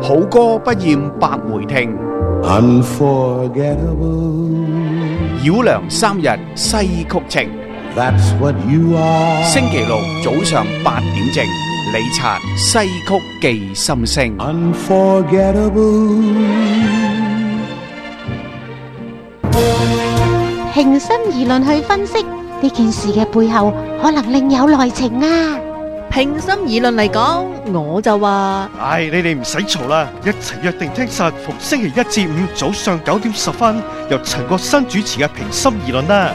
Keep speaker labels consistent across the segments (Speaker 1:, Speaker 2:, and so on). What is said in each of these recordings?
Speaker 1: 好歌不厭百回聽，
Speaker 2: Unforgettable.
Speaker 1: 繞梁三日西曲情。
Speaker 2: That's what you are.
Speaker 1: 星期六早上8點正，李察西曲記心聲。
Speaker 2: Unforgettable.
Speaker 3: 平心而論去分析呢件事嘅背後，可能另有內情啊！
Speaker 4: 平心而論嚟講，我就話：
Speaker 5: 唉，你哋唔使嘈啦，一齊約定聽實逢星期一至五早上9點10分，由陳國新主持嘅平心而論啦。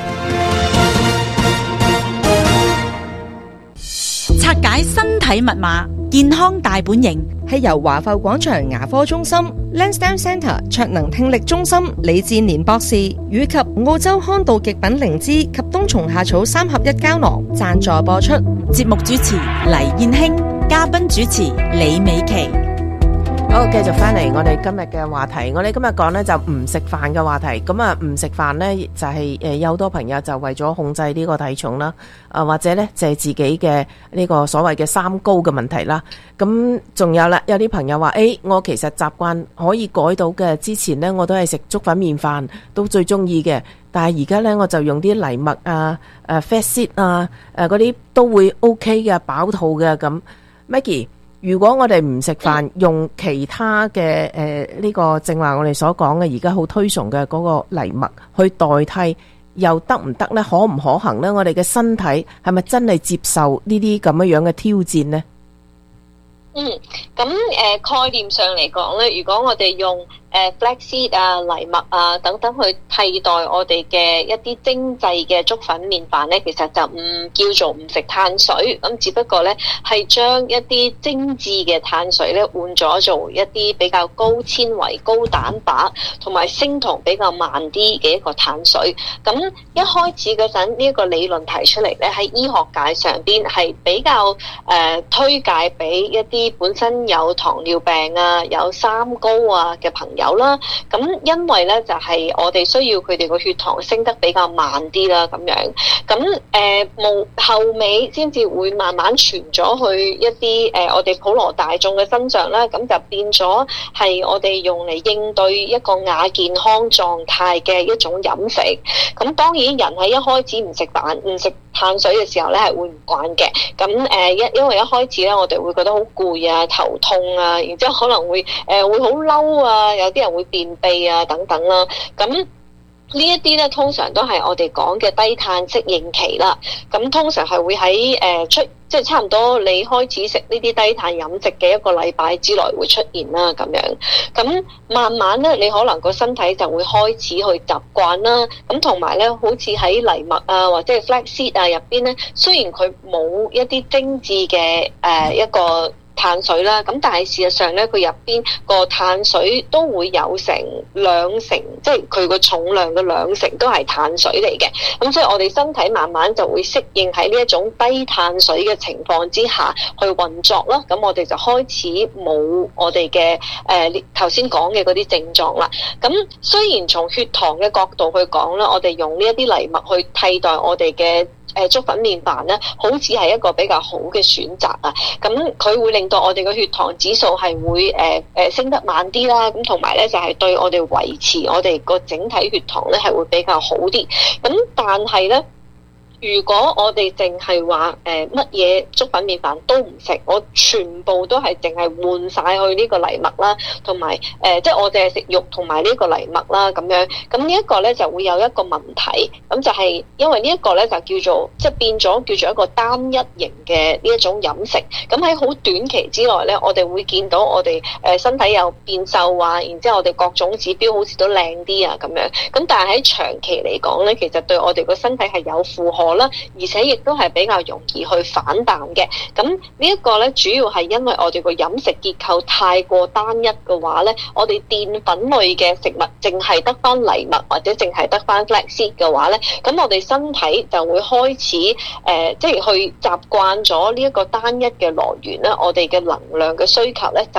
Speaker 6: 拆解身體密碼，健康大本營，
Speaker 4: 係由華埠廣場牙科中心、Lansdowne Centre 卓能聽力中心李志年博士以及澳洲康道極品靈芝及冬蟲夏草3合1膠囊贊助播出。
Speaker 6: 節目主持黎燕卿，嘉賓主持李美琪。
Speaker 7: 好，繼續翻嚟我哋今日嘅話題。我哋今日講呢就唔食飯嘅話題。咁啊，唔食飯呢就係有好多朋友就為咗控制呢個體重啦，或者呢就係自己嘅呢個所謂嘅三高嘅問題啦。咁仲有啦，有啲朋友話：我其實習慣可以改到嘅，之前呢我都係食粥粉麵飯，都最中意嘅。但係而家呢，我就用啲藜麥啊、flaxseed 啊、嗰啲都會 OK 嘅，飽肚嘅咁。Maggie，如果我哋唔食飯，用其他嘅呢個正話我哋所講嘅而家好推崇嘅嗰個藜麥去代替，又得唔得呢？可唔可行呢？我哋嘅身體係咪真係接受呢啲咁樣嘅挑戰呢？
Speaker 8: 咁概念上嚟講咧，如果我哋用flaxseed 啊、藜麥啊等等去替代我哋嘅一啲精製嘅粥粉麵飯咧，其實就唔叫做唔食碳水，咁只不過咧係將一啲精緻嘅碳水咧換咗做一啲比較高纖維、高蛋白同埋升糖比較慢啲嘅一個碳水。咁一開始嗰陣呢一個理論提出嚟咧，喺醫學界上邊係比較推介俾一啲本身有糖尿病啊、有三高啊嘅朋友啦。咁因為咧就係我哋需要佢哋個血糖升得比較慢啲啦，咁樣。咁後尾先至會慢慢傳咗去一啲我哋普羅大眾嘅身上啦。咁就變咗係我哋用嚟應對一個亞健康狀態嘅一種飲食。咁當然人喺一開始唔食飯、唔食碳水嘅時候咧係會唔慣嘅。咁因為一開始咧我哋會覺得好攰啊、頭痛啊，然之後可能會好嬲啊，有啲人會便秘啊等等啦。咁呢一啲咧通常都係我哋講嘅低碳適應期啦。咁通常係會喺即係差唔多你開始食呢啲低碳飲食嘅一個禮拜之內會出現啦，咁樣。咁慢慢咧，你可能個身體就會開始去習慣啦。咁同埋咧，好似喺藜麥啊或者係 flaxseed 啊入邊咧，雖然佢冇一啲精緻嘅一個碳水啦，咁但係事實上咧，佢入邊個碳水都會有成2成，即係佢個重量嘅2成都係碳水嚟嘅。咁所以我哋身體慢慢就會適應喺呢一種低碳水嘅情況之下去運作啦。咁我哋就開始冇我哋嘅頭先講嘅嗰啲症狀啦。咁雖然從血糖嘅角度去講啦，我哋用呢一啲藜麥去替代我哋嘅粥粉麵飯咧，好似係一個比較好嘅選擇啊！咁佢會令到我哋嘅血糖指數係會升得慢啲啦，咁同埋咧就係對我哋維持我哋個整體血糖咧係會比較好啲。咁但係咧，如果我哋淨係話乜嘢粥粉麵飯都唔食，我全部都係淨係換晒去呢個藜麥啦，同埋即係我淨係食肉同埋呢個藜麥啦咁樣。咁呢一個咧就會有一個問題，咁就係因為呢一個咧就叫做即係變咗叫做一個單一型嘅呢一種飲食。咁喺好短期之內咧，我哋會見到我哋身體有變瘦啊，然之後我哋各種指標好似都靚啲啊咁樣。咁但係喺長期嚟講咧，其實對我哋個身體係有負荷啦，而且亦都係比較容易去反彈嘅。咁呢一個咧，主要係因為我哋個飲食結構太過單一嘅話咧，我哋澱粉類嘅食物淨係得翻藜麥或者淨係得翻 flaxseed 嘅話咧，咁我哋身體就會開始即係去習慣咗呢一個單一嘅來源咧，我哋嘅能量嘅需求咧就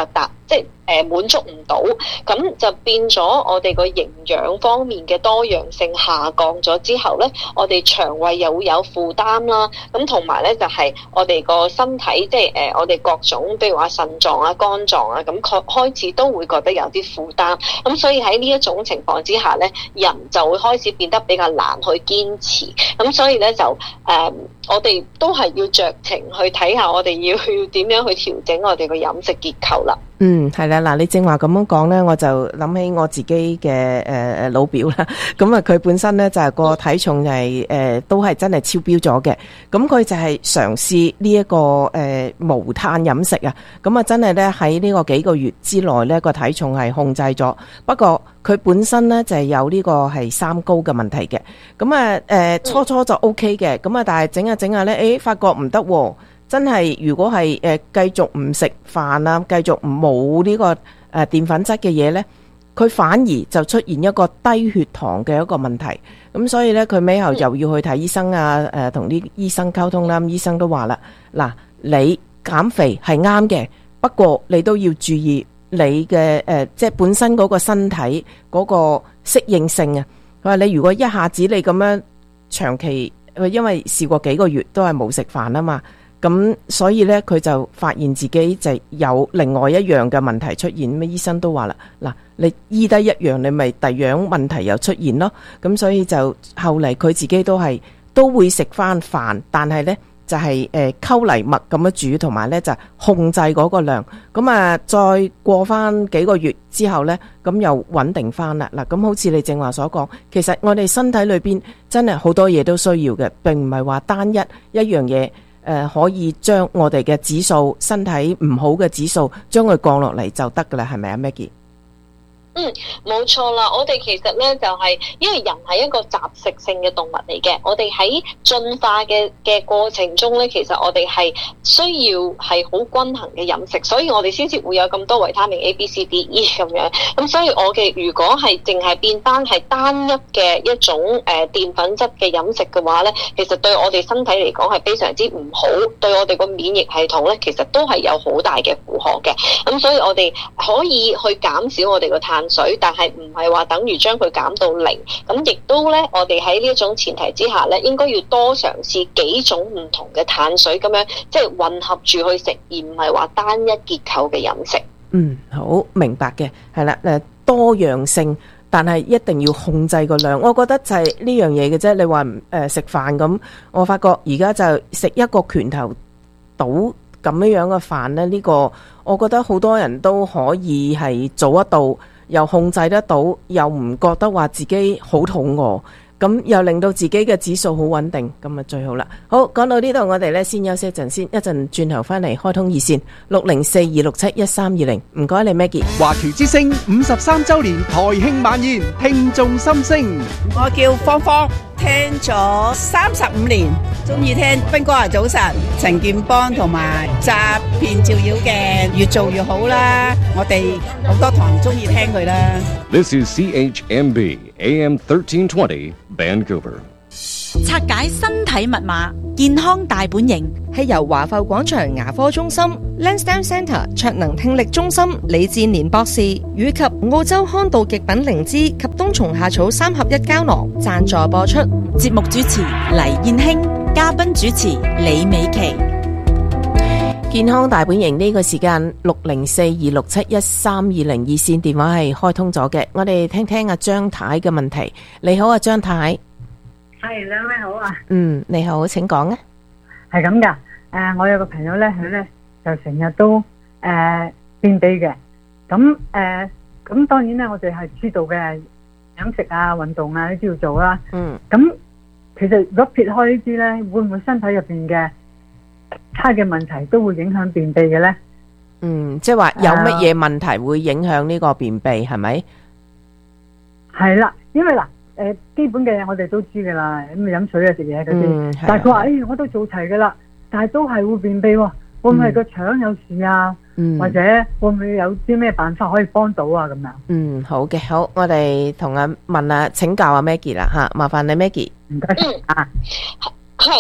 Speaker 8: 滿足唔到，咁就變咗我哋個營養方面嘅多樣性下降咗之後咧，我哋腸胃又會有負擔啦。咁同埋咧就係我哋個身體，即係我哋各種，譬如話腎臟啊、肝臟啊，咁開始都會覺得有啲負擔。咁所以喺呢一種情況之下咧，人就會開始變得比較難去堅持。咁所以咧就我哋都係要酌情去睇下，我哋要點樣去調整我哋個飲食結構啦。
Speaker 7: 係啦，嗱，你正話咁樣講呢，我就諗起我自己嘅老表啦。咁啊，佢本身呢就係個體重係都係真係超標咗嘅。咁佢就係嘗試呢一個無碳飲食啊。咁啊，真係呢喺呢個幾個月之內呢個體重係控制咗。不過佢本身呢就係有呢個係三高嘅問題嘅。咁啊初就 OK 嘅。咁啊，但係整下整下呢，發覺唔得喎。真係如果係繼續唔食飯啊，繼續冇呢個澱粉質嘅嘢呢，佢反而就出現一個低血糖嘅一個問題。咁所以呢，佢尾後又要去睇醫生啊，同啲醫生溝通啦。醫生都話啦，嗱，你減肥係啱嘅，不過你都要注意你嘅即係本身嗰個身體嗰個適應性啊。佢話你如果一下子你咁樣長期，因為試過幾個月都係冇食飯啊嘛。咁所以咧，佢就發現自己就有另外一樣嘅問題出現。咩醫生都話啦，嗱，你醫得一樣，你咪第二樣問題又出現咯。咁所以就後嚟佢自己都會食翻飯，但係咧就係溝泥麥咁樣煮，同埋咧就控制嗰個量。咁啊，再過翻幾個月之後咧，咁又穩定翻啦。嗱，咁好似你正話所講，其實我哋身體裏邊真係好多嘢都需要嘅，並唔係話單一樣嘢。可以將我哋嘅指數，身體唔好嘅指數，將佢降落嚟就得噶啦，係咪啊 Maggie？
Speaker 8: 冇錯啦。我哋其實咧就係因為人係一個雜食性嘅動物嚟嘅，我哋喺進化嘅過程中咧，其實我哋係需要係好均衡嘅飲食，所以我哋先至會有咁多維他命 A、B、C、D、E 咁樣。咁所以我嘅如果係淨係變翻係單一嘅一種澱粉質嘅飲食嘅話咧，其實對我哋身體嚟講係非常之唔好，對我哋個免疫系統咧，其實都係有好大嘅負荷嘅。咁所以我哋可以去減少我哋個碳水，但係唔係話等於將佢減到零。咁亦都咧，我哋喺呢一種前提之下咧，應該要多嘗試幾種唔同嘅碳水，咁樣即係混合住去食，而唔係話單一結構嘅飲食。
Speaker 7: 好明白嘅，係啦，多樣性，但係一定要控制個量。我覺得就係呢樣嘢嘅啫。你話食飯咁，我發覺而家就食一個拳頭倒咁樣嘅飯咧，呢個我覺得好多人都可以係做得到。又控制得到，又唔覺得話自己好肚餓，咁又令到自己嘅指數好穩定，咁啊最好啦。好，講到呢度，我哋呢先休息一陣先，一陣轉頭翻嚟開通熱線604-267-1320。唔該你 Maggie。
Speaker 1: 華僑之聲53周年台慶晚宴，聽眾心聲。
Speaker 9: 我叫芳芳，聽咗35年，中意聽斌哥啊早晨，陳健邦同埋詐騙照妖嘅越做越好啦，我哋好多堂中意聽佢啦。
Speaker 10: This is CHMB AM 1320 Vancouver。
Speaker 6: 拆解身體密碼，健康大本營
Speaker 4: 係由華埠廣場牙科中心、Lansdowne Centre 卓能聽力中心李志年博士以及澳洲康道極品靈芝及冬蟲夏草3合1膠囊贊助播出。
Speaker 6: 節目主持黎燕卿，嘉賓主持李美琪。
Speaker 7: 健康大本營呢個時間604-267-1320熱線電話係開通咗嘅，我哋聽聽阿張太嘅問題。你好啊，張太。
Speaker 11: 係，兩位好啊。
Speaker 7: 你好，請講啊。
Speaker 11: 係咁噶，我有個朋友咧，佢咧就成日都便秘嘅。咁當然咧，我哋係知道嘅飲食啊、運動啊呢啲要做啦。咁其實如果撇開呢啲咧，會唔會身體入邊嘅差嘅問題都會影響便秘嘅咧？
Speaker 7: 即係話有乜嘢問題會影響呢個便秘係咪？係
Speaker 11: 啦，因為嗱。基本嘅嘢我哋都知噶啦，咁飲水啊、食嘢嗰啲，但係佢話我都做齊噶啦，但係都係會便秘喎，會唔會係個腸有事啊？或者會唔會有啲咩辦法可以幫到啊？咁樣
Speaker 7: 好嘅，好，我哋同問請教阿 Maggie 啦吓，麻煩你 Maggie。
Speaker 11: 唔該。
Speaker 8: 係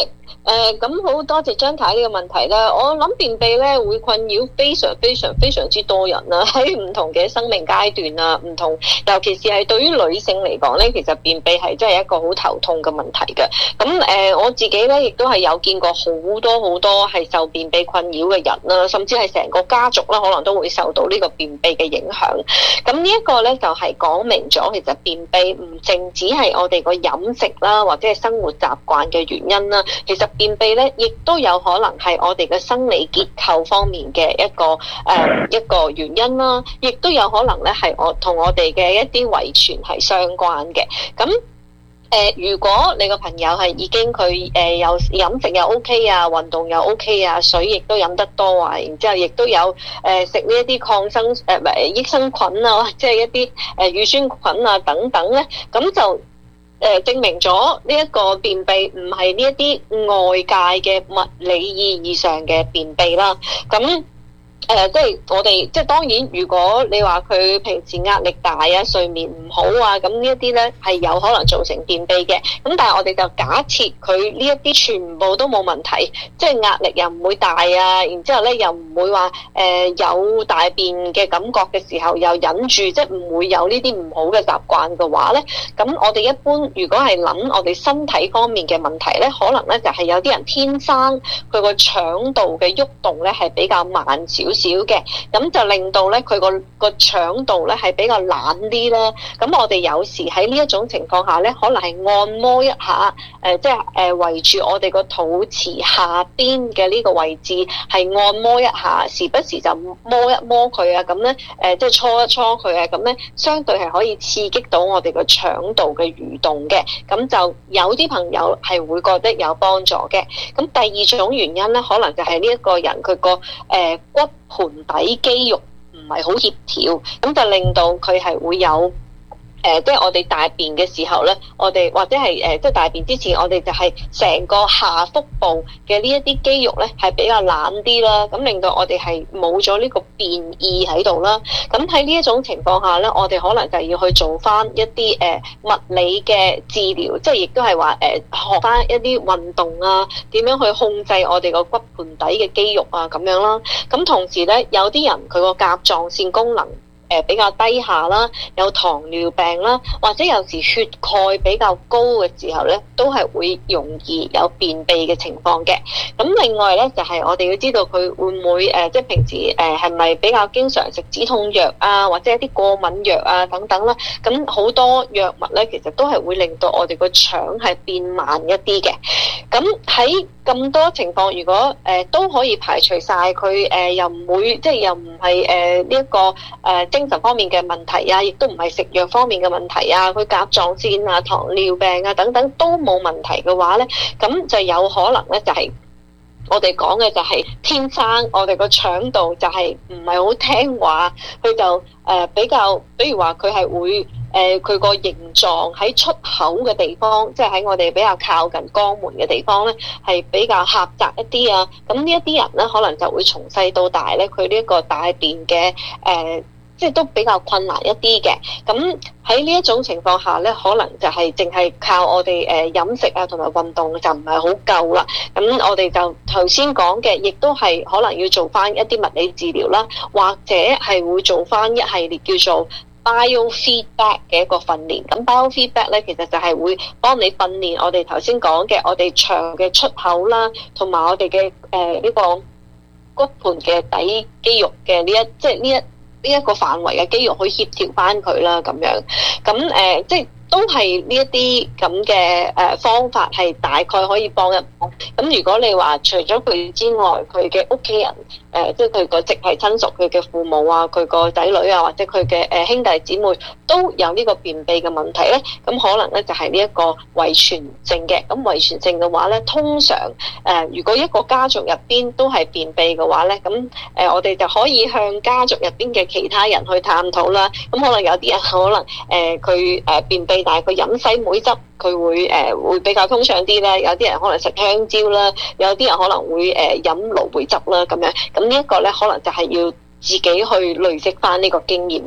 Speaker 8: 咁好多謝張太呢個問題啦。我諗便秘咧會困擾非常之多人啦，喺唔同嘅生命階段啊，唔同，尤其是係對於女性嚟講咧，其實便秘係真係一個好頭痛嘅問題嘅。咁我自己咧亦都係有見過好多係受便秘困擾嘅人啦，甚至係成個家族啦，可能都會受到呢個便秘嘅影響。咁呢一個咧就係講明咗，其實便秘唔淨止係我哋個飲食啦，或者係生活習慣嘅原因啦，其實便秘咧，亦都有可能係我哋嘅生理結構方面嘅一個原因啦，亦都有可能咧係同我哋嘅一啲遺傳係相關嘅。咁如果你個朋友係已經佢有飲食又 OK 啊，運動又 OK 啊，水亦都飲得多啊，然之後亦都有食呢一啲抗生益生菌啊，即係一啲乳酸菌啊等等咧，咁就證明咗呢一個便秘唔係呢一啲外界嘅物理意義上嘅便秘啦。咁即係我哋即係當然，如果你話佢平時壓力大啊、睡眠唔好啊，咁呢一啲咧係有可能造成便秘嘅。咁但係我哋就假設佢呢一啲全部都冇問題，即係壓力又唔會大啊，然之後咧又唔會話有大便嘅感覺嘅時候又忍住，即係唔會有呢啲唔好嘅習慣嘅話咧，咁我哋一般如果係諗我哋身體方面嘅問題咧，可能咧就係有啲人天生佢個腸道嘅喐動咧係比較慢少少嘅，咁就令到咧佢個腸道咧係比較懶啲啦。咁我哋有時喺呢一種情況下咧，可能係按摩一下，即係圍住我哋個肚臍下邊嘅呢個位置係按摩一下，時不時就摸一摸佢啊，咁咧即係搓一搓佢啊，咁咧相對係可以刺激到我哋個腸道嘅蠕動嘅，咁就有啲朋友係會覺得有幫助嘅。咁第二種原因咧，可能就係呢一個人佢個骨盆底肌肉唔係好協調，咁就令到佢係會有即係我哋大便嘅時候咧，我哋或者係即係大便之前，我哋就係成個下腹部嘅呢一啲肌肉咧係比較懶啲啦，咁令到我哋係冇咗呢個便意喺度啦。咁喺呢一種情況下咧，我哋可能就要去做翻一啲物理嘅治療，即係亦都係話學翻一啲運動啊，點樣去控制我哋個骨盆底嘅肌肉啊咁樣啦。咁同時咧，有啲人佢個甲狀腺功能比較低下啦，有糖尿病啦，或者有時血鈣比較高嘅時候咧，都係會容易有便秘嘅情況嘅。咁另外咧，就係我哋要知道佢會唔會即係平時係咪比較經常食止痛藥啊，或者一啲過敏藥啊等等啦。咁好多藥物咧，其實都係會令到我哋個腸係變慢一啲嘅。咁喺咁多情況，如果都可以排除晒佢又唔會即係又唔係呢一個精神方面嘅問題啊，亦都唔係食藥方面嘅問題啊，佢甲狀腺啊、糖尿病啊等等都冇問題嘅話咧，咁就有可能咧就係我哋講嘅就係天生我哋個腸道就係唔係好聽話，佢就比較，比如話佢係會佢個形狀喺出口嘅地方，即係喺我哋比較靠近肛門嘅地方咧，係比較狹窄一啲啊。咁呢一啲人咧，可能就會從細到大咧，佢呢一個大便嘅即係都比較困難一啲嘅。咁喺呢一種情況下咧，可能就係淨係靠我哋飲食啊同埋運動就唔係好夠啦。咁我哋就頭先講嘅，亦都係可能要做翻一啲物理治療啦，或者係會做翻一系列叫做biofeedback 嘅一個訓練。咁 biofeedback 咧，其實就係會幫你訓練我哋頭先講嘅我哋腸嘅出口啦，同埋我哋嘅呢個骨盆嘅底肌肉嘅呢一個範圍嘅肌肉去協調翻佢啦，咁樣。咁即係都係呢一啲咁嘅方法係大概可以幫一幫。咁如果你話除咗佢之外，佢嘅屋企人即係佢個直系親屬，佢嘅父母啊，佢個仔女啊，或者佢嘅兄弟姊妹都有呢個便秘嘅問題咧，咁可能咧就係呢一個遺傳性嘅。咁遺傳性嘅話咧，通常如果一個家族入邊都係便秘嘅話咧，咁我哋就可以向家族入邊嘅其他人去探討啦。咁可能有啲人可能佢便秘，但係佢飲西梅汁，佢會比較通暢啲啦。有啲人可能食香蕉啦，有啲人可能會飲蘆薈汁啦咁樣。咁呢一個咧，可能就係要自己去累積翻呢個經驗啦。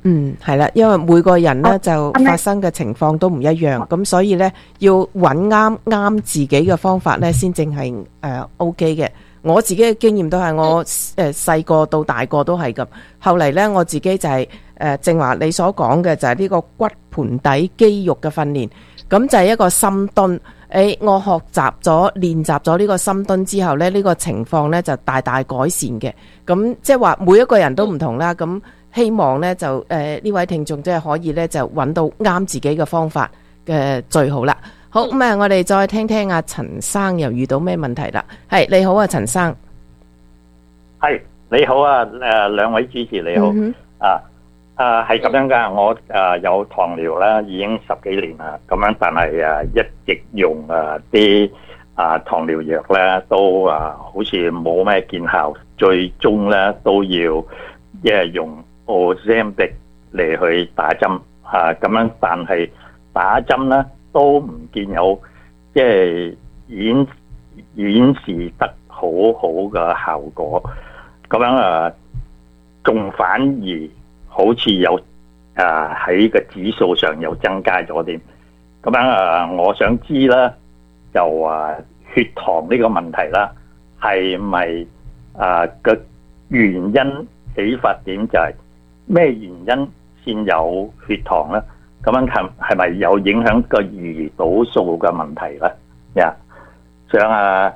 Speaker 7: 係啦，因為每個人呢就發生嘅情況都唔一樣，咁所以呢要揾啱自己嘅方法呢先正係OK 嘅。我自己嘅經驗都係我細個到大個都係咁，後嚟呢，我自己就係正話你所講嘅就係呢個骨盆底肌肉嘅訓練，咁就係一個深蹲。我學習咗練習咗呢個深蹲之後呢，呢個情況呢就大大改善嘅。咁即係話每一個人都唔同啦，咁希望呢就呢位聽眾即係可以呢就揾到啱自己嘅方法嘅最好啦。好，咁我哋再聽聽阿陳生又遇到咩問題啦？係，你好啊，陳生。
Speaker 12: 係，你好啊，兩位主持你好。係咁樣噶，我有糖尿啦，已經10幾年啦，咁樣，但係一直用啲糖尿藥咧，都好似冇咩見效，最終咧都要用 Ozempic 嚟去打針咁樣，但係打針咧都唔見有即係顯示得好好嘅效果，咁樣仲反而好似有喺個指數上又增加咗啲，咁樣我想知啦，就血糖呢個問題啦，係咪個原因起發點就係咩原因先有血糖咧？咁樣係咪有影響個胰島素嘅問題咧？想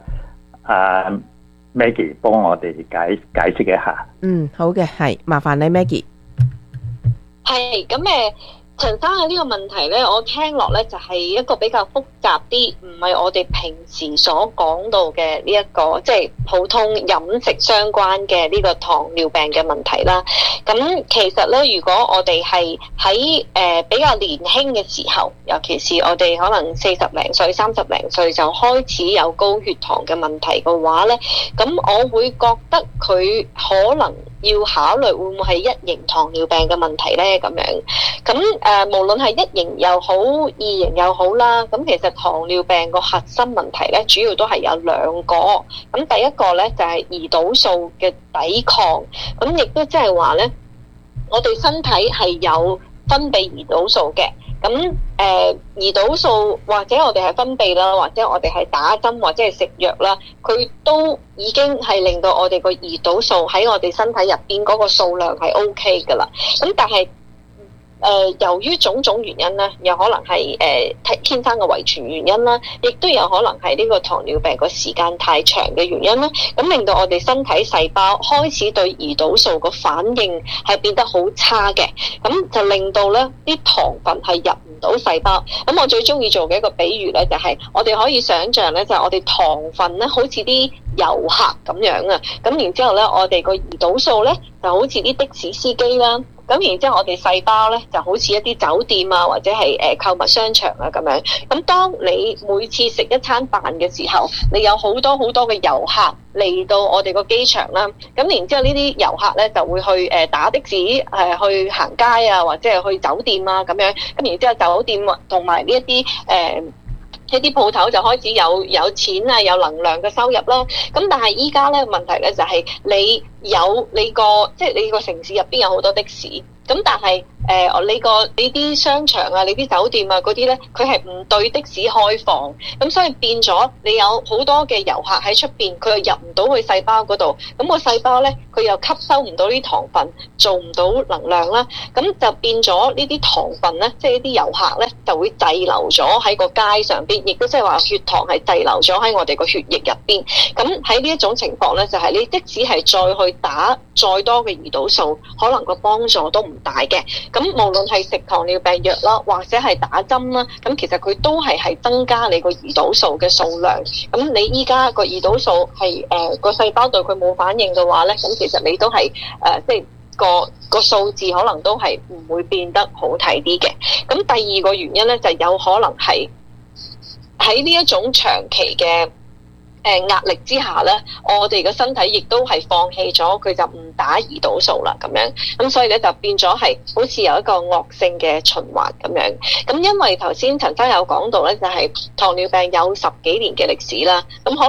Speaker 12: Maggie 幫我哋解釋一下。
Speaker 7: 好嘅，係麻煩你 Maggie。
Speaker 8: 係咁陳生嘅呢個問題呢，我聽落呢就係一個比較複雜啲，唔係我哋平時所講到嘅呢一個即係普通飲食相關嘅呢個糖尿病嘅問題啦。咁其實呢，如果我哋係喺比較年輕嘅時候，尤其是我哋可能40零歲、30零歲就開始有高血糖嘅問題嘅話呢，咁我會覺得佢可能要考慮會唔會係一型糖尿病嘅問題呢？咁樣咁無論係一型又好，二型又好啦，咁其實糖尿病個核心問題呢，主要都係有兩個。咁第一個呢，就係胰島素嘅抵抗，咁亦都即係話呢，我哋身體係有分泌胰島素嘅。咁胰島素或者我哋係分泌啦，或者我哋係打針或者係食藥啦，佢都已經係令到我哋個胰島素喺我哋身體入邊嗰個數量係 OK 噶啦。咁但係由於種種原因咧，有可能係天生嘅遺傳原因啦，亦都有可能係呢個糖尿病個時間太長嘅原因啦，咁令到我哋身體細胞開始對胰島素個反應係變得好差嘅，咁就令到咧啲糖分係入唔到細胞。咁我最中意做嘅一個比喻咧，就係我哋可以想象咧，就係我哋糖分咧好似啲遊客咁樣啊，咁然之後咧我哋個胰島素咧就好似啲的士司機啦。咁然之後，我哋細胞咧就好似一啲酒店啊，或者係購物商場啊咁樣。咁當你每次食一餐飯嘅時候，你有好多好多嘅遊客嚟到我哋個機場啦。咁然之後呢啲遊客咧就會去打的士去行街啊，或者係去酒店啊咁樣。咁然之後酒店同埋呢一啲一啲鋪頭就開始有錢啊，有能量嘅收入啦。咁但係依家咧問題咧就係你個城市入邊有好多的士，咁但係你啲商場啊，你啲酒店啊嗰啲咧，佢係唔對的士開放，咁所以變咗你有好多嘅遊客喺出邊，佢又入唔到去細胞嗰度，咁個細胞咧佢又吸收唔到啲糖分，做唔到能量啦，咁就變咗呢啲糖分咧，即係呢啲遊客咧就會滯留咗喺個街上邊，亦都即係話血糖係滯留咗喺我哋個血液入邊。咁喺呢一種情況咧，就係你即使係再去打再多嘅胰島素，可能個幫助都唔大嘅。咁無論係食糖尿病藥啦，或者係打針啦，咁其實佢都係增加你個胰島素嘅數量。咁你依家個胰島素係個細胞對佢冇反應嘅話咧，咁其實你都係即係個數字可能都係唔會變得好睇啲嘅。咁第二個原因咧，就有可能係喺呢一種長期嘅壓力之下咧，我哋嘅身體亦都係放棄咗，佢就唔打胰島素啦咁樣，咁所以咧就變咗係好似有一個惡性嘅循環咁樣。咁因為頭先陳生有講到咧，就係糖尿病有10幾年嘅歷史啦，咁可能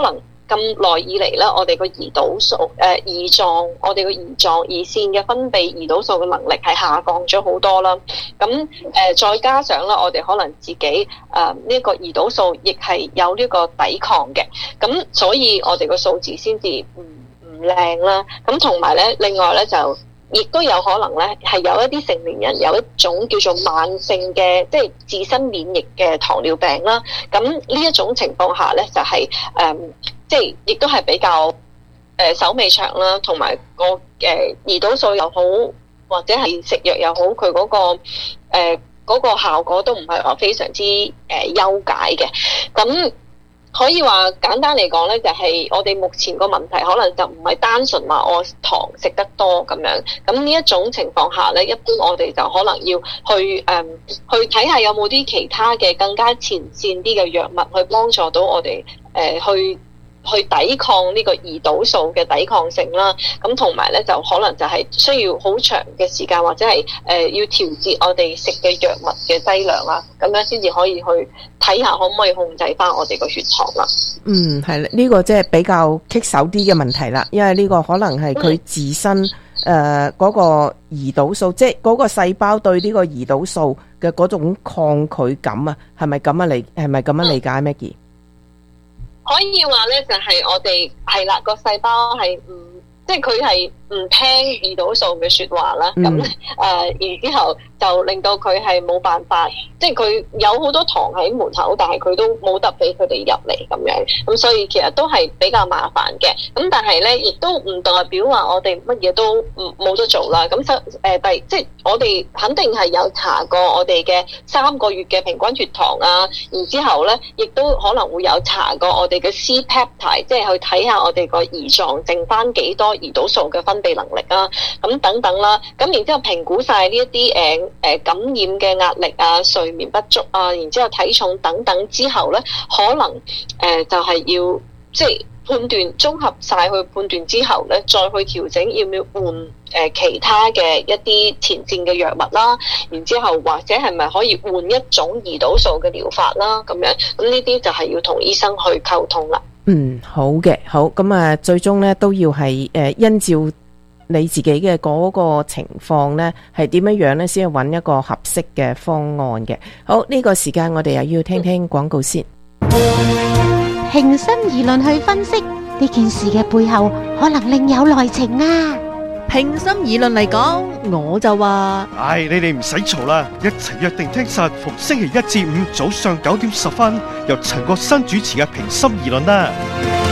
Speaker 8: 咁耐以嚟咧，我哋個胰島素我哋個胰腺嘅分泌胰島素嘅能力係下降咗好多啦。咁再加上咧，我哋可能自己呢個胰島素亦係有呢個抵抗嘅，咁所以我哋個數字先至唔靚啦。咁同埋咧，另外咧就亦都有可能咧係有一啲成年人有一種叫做慢性嘅即係自身免疫嘅糖尿病啦。咁呢一種情況下咧就係即係亦都係比較手尾長啦，同埋個胰島素又好，或者係食藥又好，佢嗰個效果都唔係話非常之優解嘅。咁可以話簡單嚟講咧，就係我哋目前個問題可能就唔係單純話我糖食得多咁樣。咁呢一種情況下咧，一般我哋就可能要去睇下有冇啲其他嘅更加前線啲嘅藥物去幫助到我哋去抵抗呢個胰島素嘅抵抗性啦。咁同埋咧就可能就係需要好長嘅時間，或者係要調節我哋食嘅藥物嘅劑量啦，咁樣先至可以去睇下可唔可以控制翻我哋個血糖啦。
Speaker 7: 係啦，呢個即係比較棘手啲嘅問題啦，因為呢個可能係佢自身嗰個胰島素，即係嗰個細胞對呢個胰島素嘅嗰種抗拒感啊，係咪咁樣理解 Maggie？
Speaker 8: 可以話咧，就係我哋係啦，個細胞係即係佢係唔聽胰島素嘅說話啦。咁然之後就令到佢係冇辦法，即係佢有好多糖喺門口，但係佢都冇得俾佢哋入嚟咁樣。咁所以其實都係比較麻煩嘅。咁但係咧，亦都唔代表話我哋乜嘢都冇得做啦。咁即係我哋肯定係有查過我哋嘅3個月嘅平均血糖啊。然之後咧，亦都可能會有查過我哋嘅 C-peptide， 即係去睇下我哋個胰臟剩翻幾多胰島素嘅分泌能力啊，咁等等啦。咁然之後評估晒呢一啲感染嘅壓力啊、睡眠不足啊，然之後體重等等之後咧，可能就係要即係判斷，綜合晒去判斷之後咧，再去調整要唔要換其他嘅一啲前線嘅藥物啦，然之後或者係咪可以換一種胰島素嘅療法啦，咁樣。咁呢啲就係要同醫生去溝通啦。
Speaker 7: 好嘅，好。咁啊，最終咧都要係因照你自己嘅嗰個情況咧，係點樣咧，先去揾一個合適嘅方案嘅。好，呢個時間我哋又要聽聽廣告先。
Speaker 3: 平心而論去分析呢件事嘅背後，可能另有內情啊！
Speaker 13: 平心而論嚟講，我就話：
Speaker 5: 你哋唔使嘈啦，一齊約定聽實逢星期1至5早上9點10分，由陳國新主持嘅平心而論啦。